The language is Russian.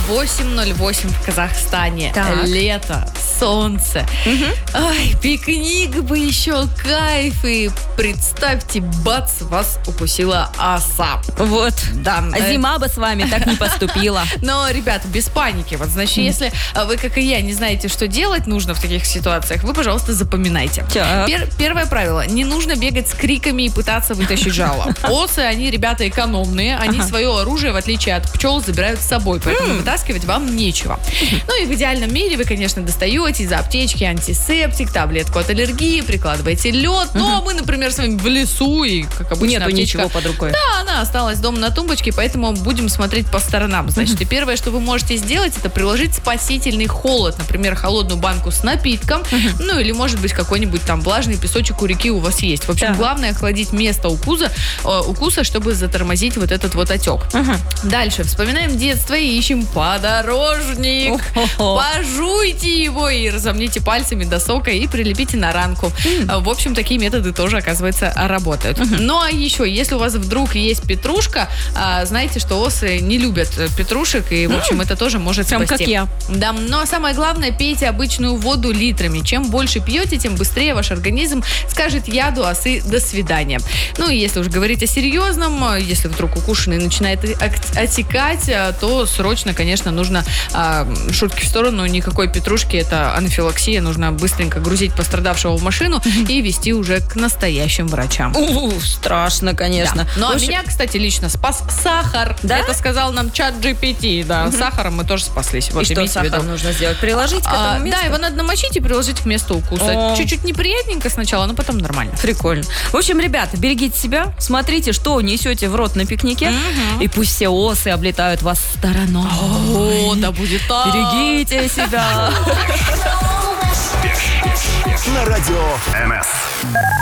8:08 в Казахстане. Так. Лето, солнце. Ай, пикник бы еще, кайф. И представьте, бац, вас укусила оса. Вот. Да. А зима бы с вами так не поступила. Но, ребята, без паники. Вот, значит, если вы, как и я, не знаете, что делать нужно в таких ситуациях, вы, пожалуйста, запоминайте. Так. Первое правило. Не нужно бегать с криками и пытаться вытащить жало. Осы, они, ребята, экономные. Они свое оружие, в отличие от пчел, забирают с собой. Поэтому вытаскивать вам нечего. Ну и в идеальном мире вы, конечно, достаете из аптечки антисептик, таблетку от аллергии, прикладываете лед. Но мы, например, с вами в лесу, и, как обычно, Нету аптечка... ничего под рукой. Да, она осталась дома на тумбочке, поэтому будем смотреть по сторонам. Значит, и первое, что вы можете сделать, это приложить спасительный холод. Например, холодную банку с напитком. Ну, или, может быть, какой-нибудь там влажный песочек у реки у вас есть. В общем, Да. главное охладить место укуса, чтобы затормозить вот этот вот отек. Дальше. Вспоминаем детство и ищем подорожник. Пожуйте его и разомните пальцами до сока и прилепите на ранку. В общем, такие методы тоже, оказывается, работают. Ну, а еще, если у вас вдруг есть петрушка, знаете, что осы не любят петрушек, и, в общем, это тоже может Прям спасти. как я. Да, но самое главное, пейте обычную воду литрами. Чем больше пьете, тем быстрее ваш организм скажет яду осы «до свидания». Ну, и если уж говорить о серьезном, если вдруг укушенный начинает отекать, то срочно, конечно, нужно, шутки в сторону, никакой петрушки, это анафилаксия, нужно быстренько грузить пострадавшего в машину и везти уже к настоящим врачам. Страшно, конечно. Да. Ну, а меня, кстати, лично спас сахар. Да? Это сказал нам чат GPT. Да, сахаром мы тоже спаслись. Вот, И что имейте в сахар виду. нужно сделать? Приложить к этому месту? Да, его надо намочить и приложить к месту укуса. О. Чуть-чуть неприятненько сначала, но потом нормально. Прикольно. В общем, ребята, берегите себя, смотрите, что несете в рот на пикнике, и пусть все осы облетают вас стороной. О, да будет так. Берегите себя. На радио МС.